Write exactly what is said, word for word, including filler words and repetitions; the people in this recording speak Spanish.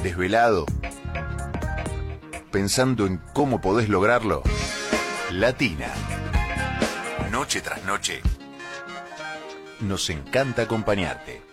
¿Desvelado? ¿Pensando en cómo podés lograrlo? Latina. Noche tras noche. Nos encanta acompañarte.